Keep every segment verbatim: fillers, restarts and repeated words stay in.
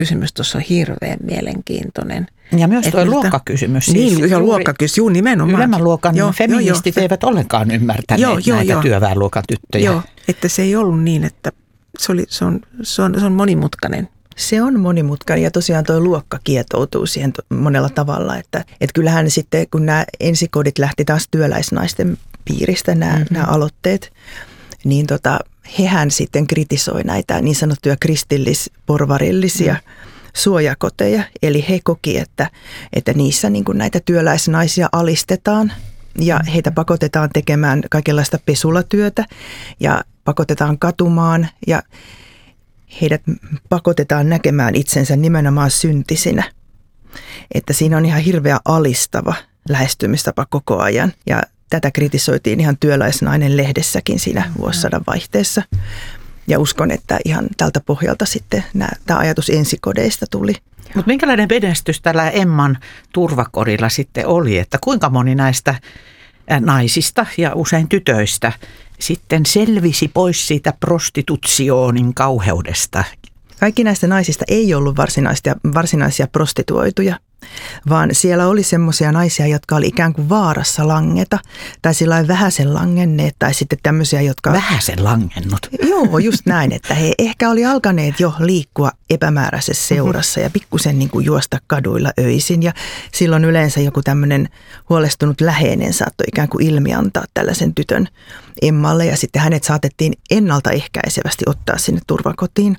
kysymys tuossa on hirveän mielenkiintoinen. Ja myös tuo Että- luokkakysymys. Niin, siis ja juuri luokkakysymys, juu nimenomaan. Ylemmän luokan Joo, feministit joo, joo. eivät ollenkaan ymmärtäneet Joo, joo, näitä joo. työväenluokan tyttöjä. Joo, että se ei ollut niin, että se, oli, se, on, se, on, se on monimutkainen. Se on monimutkainen ja tosiaan tuo luokka kietoutuu siihen to- monella tavalla, että, että kyllähän sitten kun nämä ensikodit lähti taas työläisnaisten piiristä nämä, mm-hmm. nämä aloitteet, niin tota, hehän sitten kritisoi näitä niin sanottuja kristillis-porvarillisia mm. suojakoteja. Eli he koki, että, että niissä niin kuin näitä työläisnaisia alistetaan ja heitä pakotetaan tekemään kaikenlaista pesulatyötä ja pakotetaan katumaan ja heidät pakotetaan näkemään itsensä nimenomaan syntisinä. Että siinä on ihan hirveä alistava lähestymistapa koko ajan. Ja tätä kritisoitiin ihan Työläisnainen lehdessäkin siinä vuosisadan vaihteessa. Ja uskon, että ihan tältä pohjalta sitten nämä, tämä ajatus ensikodeista tuli. Mutta minkälainen menestys tällä Emman turvakodilla sitten oli, että kuinka moni näistä naisista ja usein tytöistä sitten selvisi pois siitä prostitutsioonin kauheudesta? Kaikki näistä naisista ei ollut varsinaisia, varsinaisia prostituoituja, vaan siellä oli semmoisia naisia, jotka oli ikään kuin vaarassa langeta tai sillä lailla vähäsen langenneet tai sitten tämmöisiä, jotka... Vähäsen langennut. Joo, just näin, että he ehkä oli alkaneet jo liikkua epämääräisessä seurassa ja pikkusen niin kuin juosta kaduilla öisin ja silloin yleensä joku tämmöinen huolestunut läheinen saattoi ikään kuin ilmiantaa tällaisen tytön Emmalle ja sitten hänet saatettiin ennaltaehkäisevästi ottaa sinne turvakotiin.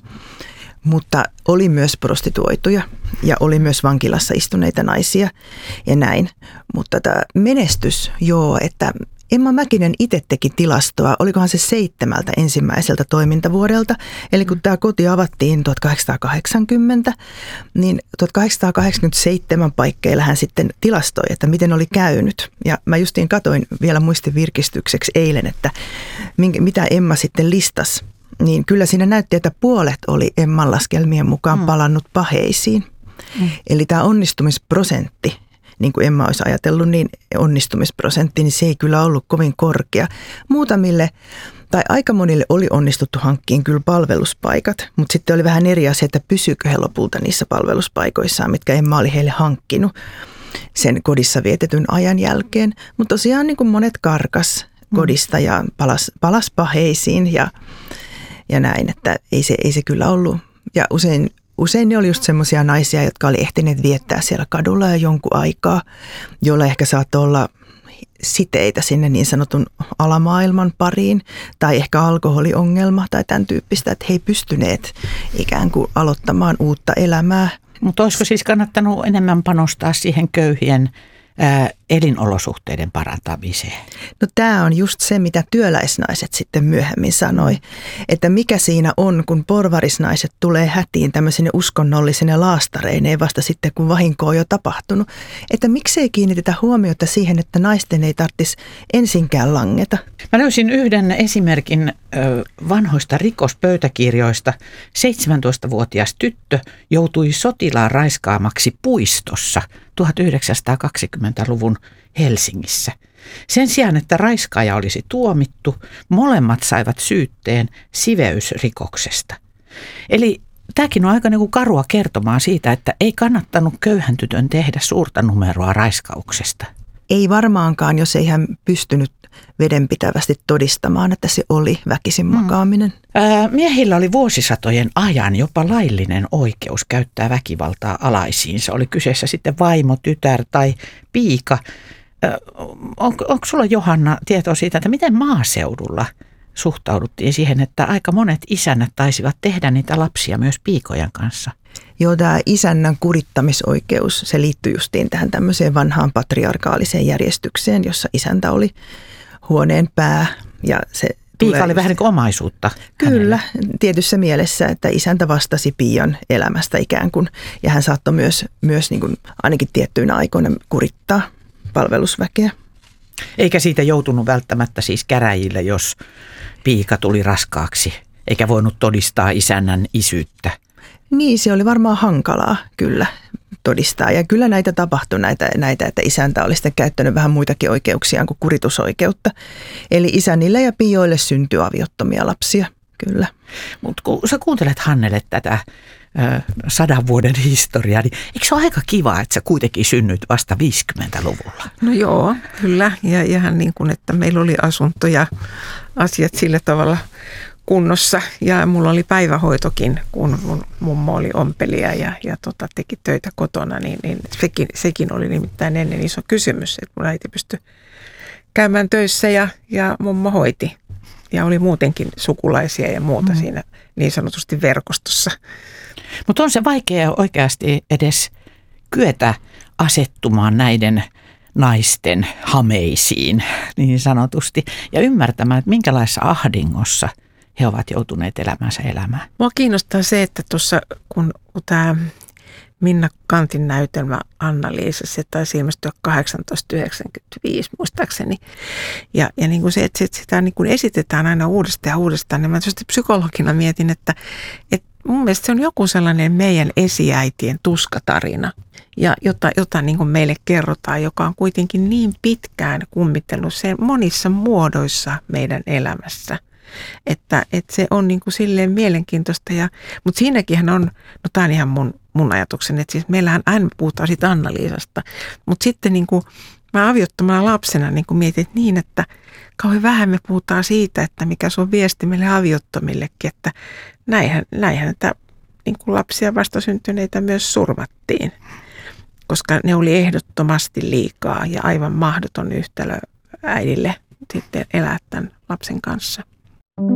Mutta oli myös prostituoituja ja oli myös vankilassa istuneita naisia ja näin. Mutta tämä menestys, joo, että Emma Mäkinen itse teki tilastoa, olikohan se seitsemältä ensimmäiseltä toimintavuodelta. Eli kun tämä koti avattiin tuhatkahdeksansataakahdeksankymmentä, niin tuhatkahdeksansataakahdeksankymmentäseitsemän paikkeilla hän sitten tilastoi, että miten oli käynyt. Ja mä justiin katoin vielä muistin virkistykseksi eilen, että minkä, mitä Emma sitten listasi. Niin kyllä siinä näytti, että puolet oli Emman laskelmien mukaan palannut paheisiin. Mm. Eli tämä onnistumisprosentti, niin kuin Emma olisi ajatellut, niin onnistumisprosentti, niin se ei kyllä ollut kovin korkea. Muutamille tai aika monille oli onnistuttu hankkiin kyllä palveluspaikat, mutta sitten oli vähän eri asia, että pysyykö he lopulta niissä palveluspaikoissaan, mitkä Emma oli heille hankkinut sen kodissa vietetyn ajan jälkeen. Mutta tosiaan niin kuin monet karkas kodista ja palas, palas paheisiin ja Ja näin, että ei se, ei se kyllä ollut. Ja usein, usein ne oli just semmoisia naisia, jotka oli ehtineet viettää siellä kadulla jo jonkun aikaa, joilla ehkä saattoi olla siteitä sinne niin sanotun alamaailman pariin tai ehkä alkoholiongelma tai tämän tyyppistä, että he ei pystyneet ikään kuin aloittamaan uutta elämää. Mutta olisiko siis kannattanut enemmän panostaa siihen köyhien ää, elinolosuhteiden parantamiseen? No tämä on just se, mitä työläisnaiset sitten myöhemmin sanoi, että mikä siinä on, kun porvarisnaiset tulee hätiin tämmöisenä uskonnollisena laastareineen vasta sitten, kun vahinko on jo tapahtunut. Että miksei kiinnitetä huomiota siihen, että naisten ei tarvitsisi ensinkään langeta. Mä löysin yhden esimerkin ö, vanhoista rikospöytäkirjoista. seitsemäntoistavuotias tyttö joutui sotilaan raiskaamaksi puistossa tuhatyhdeksänsataakaksikymmentäluvun Helsingissä. Sen sijaan, että raiskaaja olisi tuomittu, molemmat saivat syytteen siveysrikoksesta. Eli tämäkin on aika niin kuin karua kertomaan siitä, että ei kannattanut köyhän tytön tehdä suurta numeroa raiskauksesta. Ei varmaankaan, jos ei hän pystynyt vedenpitävästi todistamaan, että se oli väkisin makaaminen. Ää, miehillä oli vuosisatojen ajan jopa laillinen oikeus käyttää väkivaltaa alaisiinsa. Oli kyseessä sitten vaimo, tytär tai piika. Ää, on, onko sulla, Johanna, tietoa siitä, että miten maaseudulla suhtauduttiin siihen, että aika monet isännät taisivat tehdä niitä lapsia myös piikojen kanssa? Joo, tämä isännän kurittamisoikeus, se liittyy justiin tähän tämmöiseen vanhaan patriarkaaliseen järjestykseen, jossa isäntä oli huoneen pää. Ja se Piika oli vähän niin kuin omaisuutta. Kyllä, hänelle. Tietyssä mielessä, että isäntä vastasi piian elämästä ikään kuin. Ja hän saattoi myös, myös niin kuin ainakin tiettyinä aikoina kurittaa palvelusväkeä. Eikä siitä joutunut välttämättä siis käräjille, jos piika tuli raskaaksi, eikä voinut todistaa isännän isyyttä. Niin, se oli varmaan hankalaa kyllä todistaa. Ja kyllä näitä tapahtui, näitä, näitä että isäntä oli sitten käyttänyt vähän muitakin oikeuksia kuin kuritusoikeutta. Eli isännille ja pioille syntyi aviottomia lapsia, kyllä. Mutta kun sä kuuntelet, Hannele, tätä sadan vuoden historiaa, niin eikö se ole aika kiva, että sä kuitenkin synnyt vasta viisikymmentäluvulla? No joo, kyllä. Ja ihan niin kuin, että meillä oli asunto ja asiat sillä tavalla kunnossa. Ja mulla oli päivähoitokin, kun mun mummo oli ompelija ja, ja tota, teki töitä kotona, niin, niin sekin, sekin oli nimittäin ennen iso kysymys, että mun äiti pystyi käymään töissä ja, ja mummo hoiti. Ja oli muutenkin sukulaisia ja muuta mm. siinä niin sanotusti verkostossa. Mutta on se vaikea oikeasti edes kyetä asettumaan näiden naisten hameisiin niin sanotusti ja ymmärtämään, että minkälaisessa ahdingossa he ovat joutuneet elämänsä elämään. Mua kiinnostaa se, että tuossa kun, kun tämä Minna Kantin näytelmä Anna-Liisa, se taisi ilmestyä tuhatkahdeksansataayhdeksänkymmentäviisi muistaakseni. Ja, ja niin kuin se, että sitä niin kuin esitetään aina uudestaan ja uudestaan, niin mä tietysti psykologina mietin, että, että mun mielestä se on joku sellainen meidän esiäitien tuskatarina, ja jota, jota niin kuin meille kerrotaan, joka on kuitenkin niin pitkään kummitellut sen monissa muodoissa meidän elämässä. Että, että se on niin kuin silleen mielenkiintoista, ja, mutta siinäkin on, no tämä on ihan mun, mun ajatukseni, että siis meillähän aina puhutaan siitä Anna-Liisasta, mutta sitten niin kuin mä aviottomana lapsena niin kuin mietin niin, että kauhean vähän me puhutaan siitä, että mikä se on viesti meille aviottomillekin, että näinhän, näinhän että niin kuin lapsia vastasyntyneitä myös surmattiin, koska ne oli ehdottomasti liikaa ja aivan mahdoton yhtälö äidille sitten elää tämän lapsen kanssa.